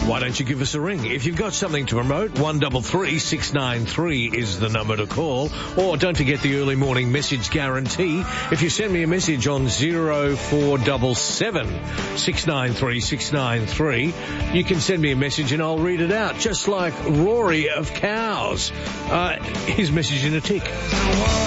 why don't you give us a ring? If you've got something to promote, 133 693 is the number to call. Or don't forget the early morning message guarantee. If you send me a message on 0477 693 693, you can send me a message and I'll read it out, just like Rory of Cows. His message in a tick.